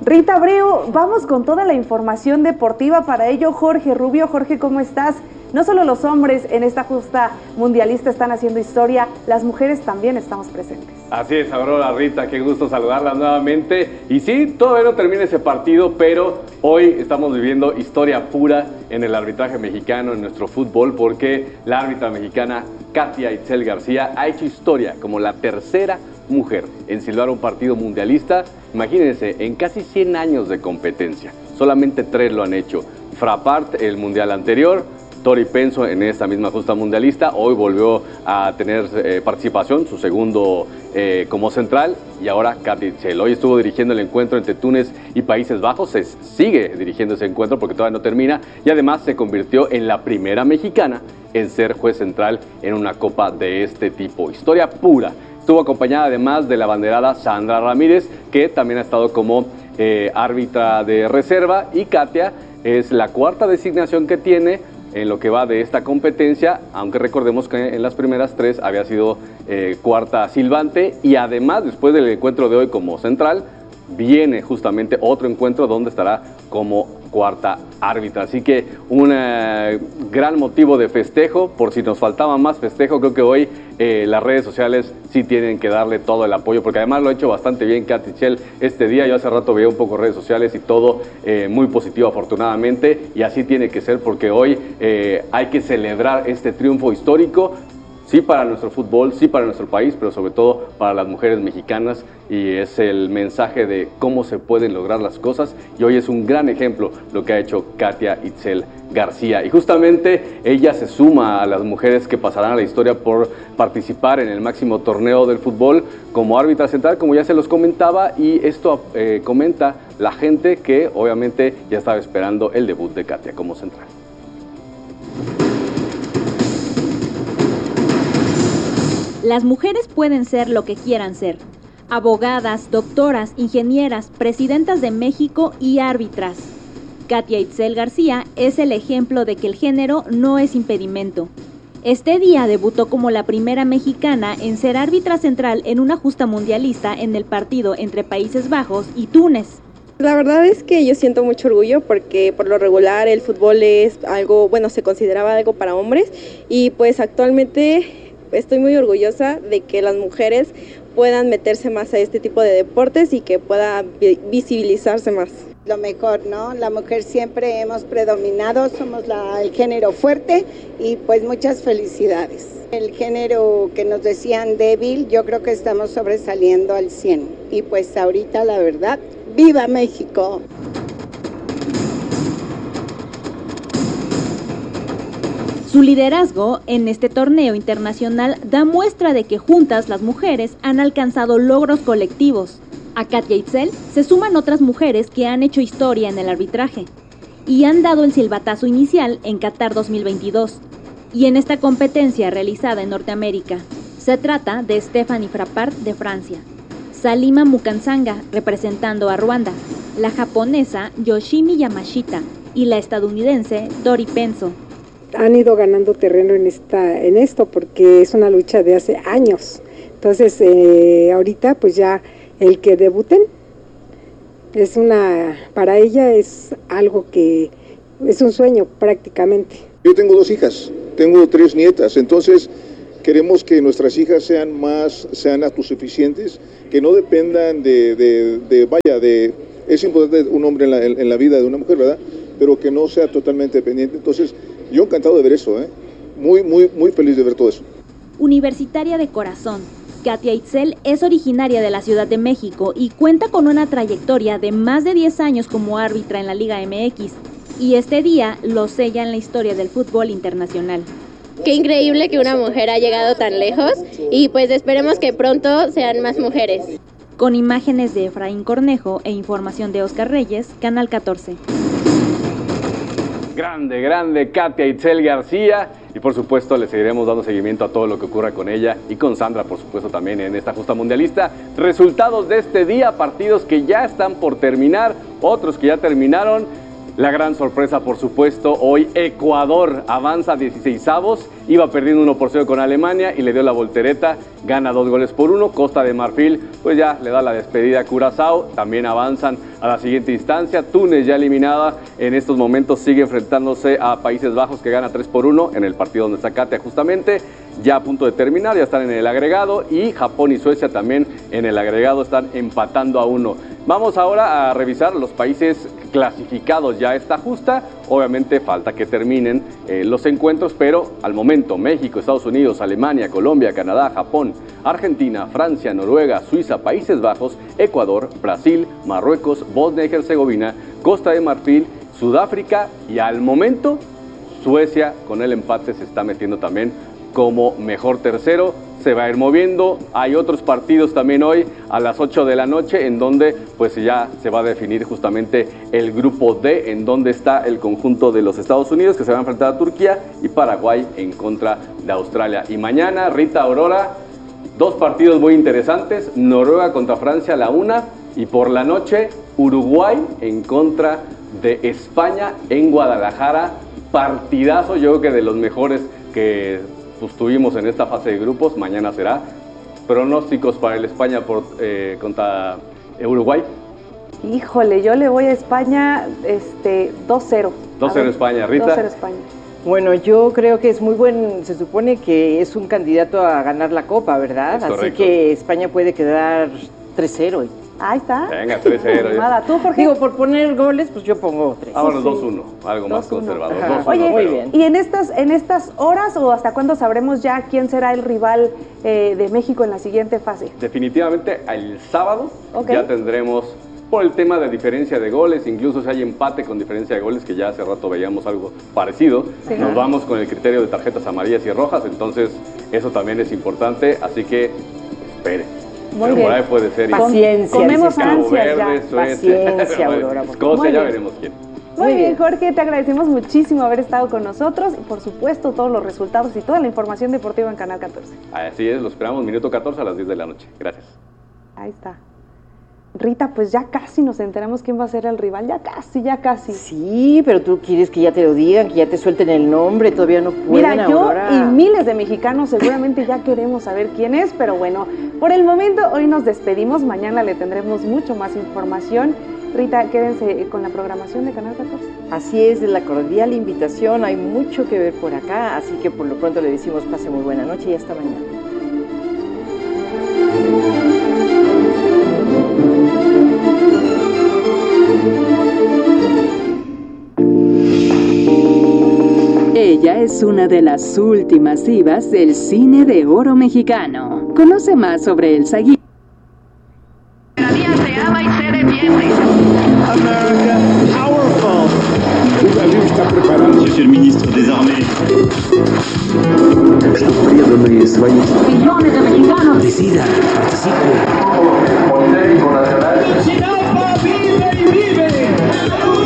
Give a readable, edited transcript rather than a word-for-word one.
Rita Abreu, vamos con toda la información deportiva. Para ello, Jorge Rubio. Jorge, ¿cómo estás? No solo los hombres en esta justa mundialista están haciendo historia, las mujeres también estamos presentes. Así es, Aurora, Rita, qué gusto saludarlas nuevamente. Y sí, todavía no termina ese partido, pero hoy estamos viviendo historia pura en el arbitraje mexicano, en nuestro fútbol, porque la árbitra mexicana Katia Itzel García ha hecho historia como la tercera mujer en silbar un partido mundialista. Imagínense, en casi 100 años de competencia, solamente 3 lo han hecho. Frappart, el mundial anterior, Tori Penso en esta misma justa mundialista, hoy volvió a tener participación, su segundo como central, y ahora Katia Itzel. Hoy estuvo dirigiendo el encuentro entre Túnez y Países Bajos, se sigue dirigiendo ese encuentro porque todavía no termina, y además se convirtió en la primera mexicana en ser juez central en una copa de este tipo. Historia pura. Estuvo acompañada además de la abanderada Sandra Ramírez, que también ha estado como árbitra de reserva, y Katia es la 4ª designación que tiene en lo que va de esta competencia, aunque recordemos que en las primeras 3 había sido 4ª silbante, y además después del encuentro de hoy como central, viene justamente otro encuentro donde estará como 4ª árbitra. Así que un gran motivo de festejo. Por si nos faltaba más festejo, creo que hoy las redes sociales sí tienen que darle todo el apoyo, porque además lo ha hecho bastante bien Katia Itzel este día. Yo hace rato veía un poco redes sociales y todo muy positivo, afortunadamente, y así tiene que ser, porque hoy hay que celebrar este triunfo histórico. Sí para nuestro fútbol, sí para nuestro país, pero sobre todo para las mujeres mexicanas, y es el mensaje de cómo se pueden lograr las cosas, y hoy es un gran ejemplo lo que ha hecho Katia Itzel García. Y justamente ella se suma a las mujeres que pasarán a la historia por participar en el máximo torneo del fútbol como árbitra central, como ya se los comentaba, y esto comenta la gente que obviamente ya estaba esperando el debut de Katia como central. Las mujeres pueden ser lo que quieran ser: abogadas, doctoras, ingenieras, presidentas de México y árbitras. Katia Itzel García es el ejemplo de que el género no es impedimento. Este día debutó como la primera mexicana en ser árbitra central en una justa mundialista en el partido entre Países Bajos y Túnez. La verdad es que yo siento mucho orgullo, porque por lo regular el fútbol es algo, se consideraba algo para hombres, y pues actualmente estoy muy orgullosa de que las mujeres puedan meterse más a este tipo de deportes y que pueda visibilizarse más. Lo mejor, ¿no? La mujer siempre hemos predominado, somos el género fuerte, y pues muchas felicidades. El género que nos decían débil, yo creo que estamos sobresaliendo al 100. Y pues ahorita la verdad, ¡viva México! Su liderazgo en este torneo internacional da muestra de que juntas las mujeres han alcanzado logros colectivos. A Katia Itzel se suman otras mujeres que han hecho historia en el arbitraje y han dado el silbatazo inicial en Qatar 2022 y en esta competencia realizada en Norteamérica. Se trata de Stephanie Frappart de Francia, Salima Mukansanga representando a Ruanda, la japonesa Yoshimi Yamashita y la estadounidense Tori Penso. Han ido ganando terreno en esto porque es una lucha de hace años. Entonces ahorita pues ya el que debuten para ella es algo que es un sueño prácticamente. Yo tengo 2 hijas, tengo 3 nietas, entonces queremos que nuestras hijas sean autosuficientes, que no dependan es importante un hombre en la vida de una mujer, ¿verdad? Pero que no sea totalmente dependiente. Entonces yo encantado de ver eso, muy, muy, muy feliz de ver todo eso. Universitaria de corazón, Katia Itzel es originaria de la Ciudad de México y cuenta con una trayectoria de más de 10 años como árbitra en la Liga MX, y este día lo sella en la historia del fútbol internacional. Qué increíble que una mujer ha llegado tan lejos, y pues esperemos que pronto sean más mujeres. Con imágenes de Efraín Cornejo e información de Oscar Reyes, Canal 14. Grande Katia Itzel García, y por supuesto le seguiremos dando seguimiento a todo lo que ocurra con ella y con Sandra, por supuesto, también en esta justa mundialista. Resultados de este día, partidos que ya están por terminar, otros que ya terminaron. La gran sorpresa, por supuesto, hoy Ecuador avanza a 16avos, iba perdiendo 1-0 con Alemania y le dio la voltereta, gana 2-1. Costa de Marfil, pues ya le da la despedida a Curazao, también avanzan a la siguiente instancia. Túnez, ya eliminada, en estos momentos sigue enfrentándose a Países Bajos, que gana 3-1 en el partido donde está Katia justamente, ya a punto de terminar, ya están en el agregado, y Japón y Suecia también en el agregado están empatando a 1. Vamos ahora a revisar los países clasificados ya a esta justa. Obviamente falta que terminen los encuentros, pero al momento México, Estados Unidos, Alemania, Colombia, Canadá, Japón, Argentina, Francia, Noruega, Suiza, Países Bajos, Ecuador, Brasil, Marruecos, Bosnia y Herzegovina, Costa de Marfil, Sudáfrica y al momento Suecia con el empate se está metiendo también como mejor tercero. Se va a ir moviendo, hay otros partidos también hoy a las 8 de la noche en donde pues ya se va a definir justamente el grupo D, en donde está el conjunto de los Estados Unidos, que se va a enfrentar a Turquía, y Paraguay en contra de Australia. Y mañana, Rita, Aurora, 2 partidos muy interesantes, Noruega contra Francia a la 1, y por la noche Uruguay en contra de España en Guadalajara. Partidazo, yo creo que de los mejores que pues tuvimos en esta fase de grupos. Mañana será. Pronósticos para el España contra Uruguay. Híjole, yo le voy a España 2-0. 2-0 España, Rita. 2-0 España. Bueno, yo creo que es muy buen, se supone que es un candidato a ganar la Copa, ¿verdad? Así que España puede quedar 3-0. Ahí está. Venga, 3-0. Nada, tú, Jorge. Digo, por poner goles, pues yo pongo 3. Ahora 2-1, algo más conservador. 2-1, oye, muy bien. ¿Y en estas horas o hasta cuándo sabremos ya quién será el rival de México en la siguiente fase? Definitivamente el sábado ya tendremos, por el tema de diferencia de goles, incluso si hay empate con diferencia de goles, que ya hace rato veíamos algo parecido, nos vamos con el criterio de tarjetas amarillas y rojas, entonces eso también es importante, así que espere. Muy pero bien. Por ahí puede ser. Paciencia. Comemos ansias ya. Paciencia, Aurora. Escocia, ya veremos quién. Muy bien, Jorge, te agradecemos muchísimo haber estado con nosotros y por supuesto todos los resultados y toda la información deportiva en Canal 14. Así es, lo esperamos minuto 14 a las 10 de la noche. Gracias. Ahí está. Rita, pues ya casi nos enteramos quién va a ser el rival, ya casi. Sí, pero tú quieres que ya te lo digan, que ya te suelten el nombre, todavía no pueden. Mira, yo Aurora. y miles de mexicanos seguramente ya queremos saber quién es, pero bueno, por el momento hoy nos despedimos, mañana le tendremos mucho más información. Rita, quédense con la programación de Canal 14. Así es, de la cordial invitación, hay mucho que ver por acá, así que por lo pronto le decimos pase muy buena noche y hasta mañana. Ella es una de las últimas divas del cine de oro mexicano. Conoce más sobre Elsa Aguirre. La vida se ama y se defiende. America, powerful. Italia está preparada. Monsieur le ministre des Armées. Millones de mexicanos decidan, participen.